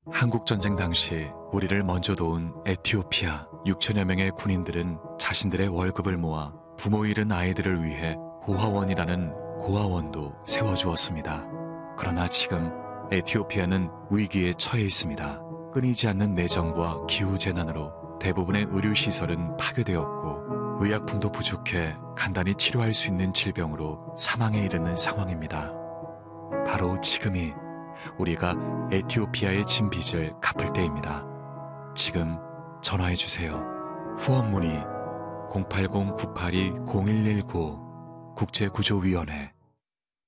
한국전쟁 당시 우리를 먼저 도운 에티오피아 6천여 명의 군인들은 자신들의 월급을 모아 부모 잃은 아이들을 위해 고아원이라는 고아원도 세워주었습니다. 그러나 지금 에티오피아는 위기에 처해 있습니다. 끊이지 않는 내정과 기후재난으로 대부분의 의료시설은 파괴되었고 의약품도 부족해 간단히 치료할 수 있는 질병으로 사망에 이르는 상황입니다. 바로 지금이 우리가 에티오피아에 진 빚을 갚을 때입니다. 지금 전화해주세요. 후원 문의 080-982-0119 국제구조위원회